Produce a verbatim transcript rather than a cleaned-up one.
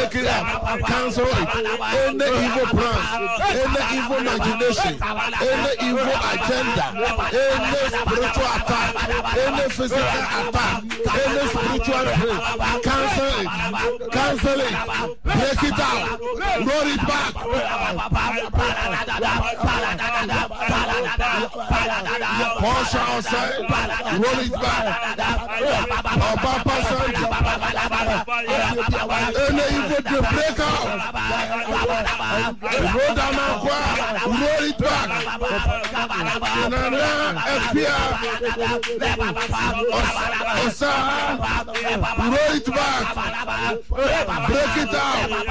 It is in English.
break it up, cancel it. Any evil plans, any evil imagination, any evil agenda, any spiritual attack, any physical attack, any spiritual threat, cancel it, cancel it, break it out, roll it back. Push outside, roll it back. Any evil to break out, roll down and roll it back. Nana, Epia, Osa, roll it back, break it out.